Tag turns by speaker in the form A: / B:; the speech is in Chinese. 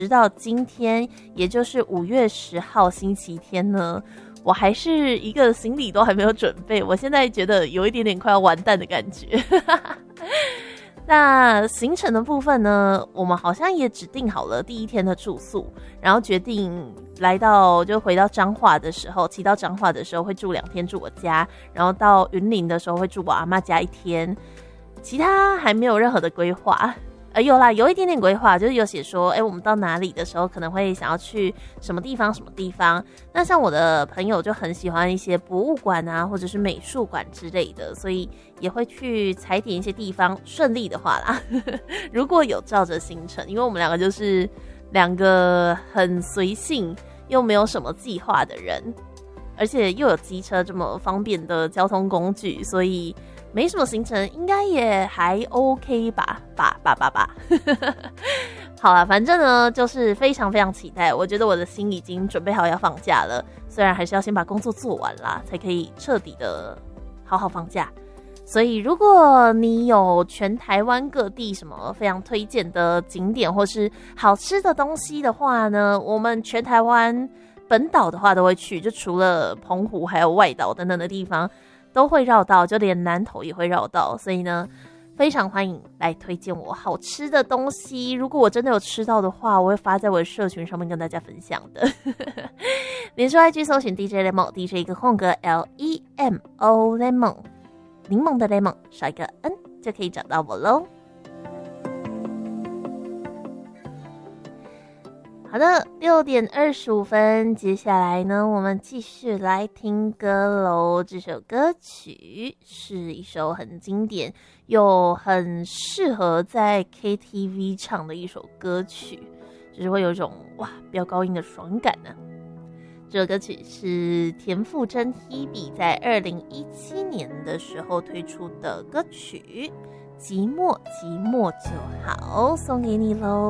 A: 直到今天，也就是5月10号星期天呢，我还是一个行李都还没有准备，我现在觉得有一点点快要完蛋的感觉。那行程的部分呢，我们好像也只定好了第一天的住宿，然后决定回到彰化的时候，骑到彰化的时候会住2天住我家，然后到云林的时候会住我阿嬷家1天，其他还没有任何的规划。有啦，有一点点规划，就是有写说，我们到哪里的时候可能会想要去什么地方。那像我的朋友就很喜欢一些博物馆啊，或者是美术馆之类的，所以也会去踩点一些地方。顺利的话啦，如果有照着行程，因为我们两个就是2个很随性又没有什么计划的人，而且又有机车这么方便的交通工具，所以没什么行程，应该也还 OK 吧。好啦，反正呢就是非常非常期待，我觉得我的心已经准备好要放假了，虽然还是要先把工作做完啦，才可以彻底的好好放假。所以如果你有全台湾各地什么非常推荐的景点或是好吃的东西的话呢，我们全台湾本岛的话都会去，就除了澎湖还有外岛等等的地方都会绕到，就连南投也会绕到，所以呢非常欢迎来推荐我好吃的东西。如果我真的有吃到的话，我会发在我的社群上面跟大家分享的。脸书 IG 搜寻 DJ Lemon， DJ 一个空格 LEMO Lemon， 柠檬的 Lemon 少一个 N 就可以找到我咯。好的，6点25分，接下来呢，我们继续来听歌喽。这首歌曲是一首很经典又很适合在 KTV 唱的一首歌曲，就是会有一种飙高音的爽感呢。这首歌曲是田馥甄 Hebe 在2017年的时候推出的歌曲《寂寞寂寞就好》，送给你喽。